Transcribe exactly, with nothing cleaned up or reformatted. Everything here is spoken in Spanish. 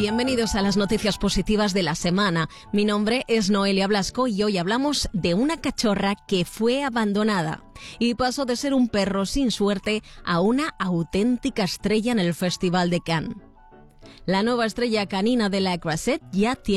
Bienvenidos a las noticias positivas de la semana. Mi nombre es Noelia Blasco y hoy hablamos de una cachorra que fue abandonada y pasó de ser un perro sin suerte a una auténtica estrella en el Festival de Cannes. La nueva estrella canina de La Croisette ya tiene